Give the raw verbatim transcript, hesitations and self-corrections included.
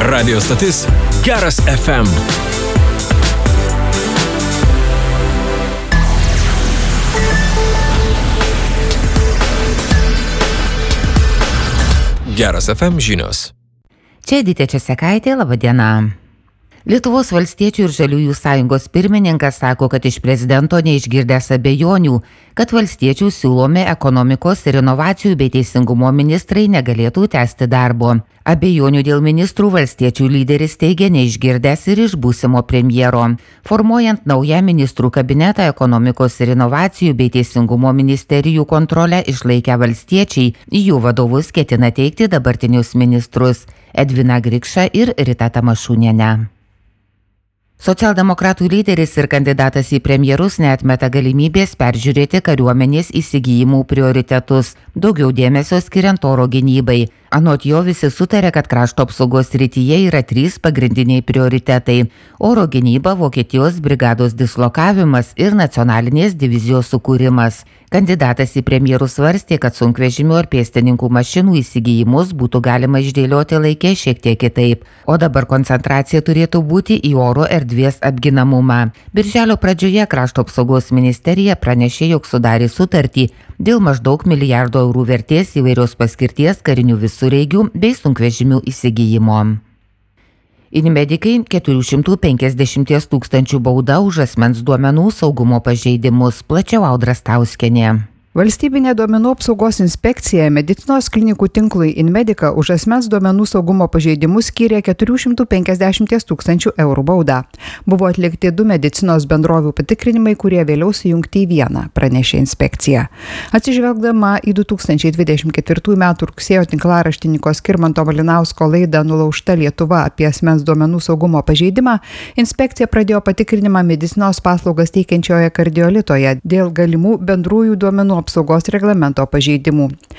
Radio stotis Geras F M. Geras F M žinios. Čia Edita Česekaitė, laba diena. Lietuvos valstiečių ir žaliųjų sąjungos pirmininkas sako, kad iš prezidento neišgirdęs abejonių, kad valstiečių siūlomi ekonomikos ir inovacijų bei teisingumo ministrai negalėtų tęsti darbo. Abejonių dėl ministrų valstiečių lyderis teigia neišgirdęs ir iš būsimo premjero. Formuojant naują ministrų kabinetą, ekonomikos ir inovacijų bei teisingumo ministerijų kontrolę išlaikę valstiečiai, į jų vadovus ketina teikti dabartinius ministrus Edviną Grikšą ir Ritą Tamašunienę. Socialdemokratų lyderis ir kandidatas į premjerus neatmeta galimybės peržiūrėti kariuomenės įsigijimų prioritetus, daugiau dėmesio skiriant oro gynybai. Anot jo visi sutarė, kad krašto apsaugos srityje yra trys pagrindiniai prioritetai – oro gynyba, Vokietijos brigados dislokavimas ir nacionalinės divizijos sukūrimas. Kandidatas į premjerus svarstė, kad sunkvežimių ar pėstininkų mašinų įsigijimus būtų galima išdėlioti laike šiek tiek kitaip, o dabar koncentracija turėtų būti į oro erdvės apginamumą. Birželio pradžioje krašto apsaugos ministerija pranešė, jog sudarė sutartį dėl maždaug milijardo eurų vertės įvairios paskirties karinių visureigių bei sunkvežimių įsigijimo. Inmedikai keturi šimtai penkiasdešimt tūkstančių bauda už asmens duomenų saugumo pažeidimus, plačiau Audra Stauskienė. Valstybinė duomenų apsaugos inspekcija medicinos klinikų tinklui Inmedika už asmens duomenų saugumo pažeidimus skyrė keturi šimtai penkiasdešimt tūkstančių eurų baudą. Buvo atlikti du medicinos bendrovių patikrinimai, kurie vėliau sujungti į vieną, pranešė inspekcija. Atsižvelgdama į du tūkstančiai dvidešimt ketvirtųjų metų rugsėjo tinklaraštininko Skirmanto Malinausko laidą Nulaužta Lietuva apie asmens duomenų saugumo pažeidimą, inspekcija pradėjo patikrinimą medicinos paslaugas teikiančioje kardiolitoje dėl galimų bendrųjų duomenų apsaugos reglamento pažeidimų.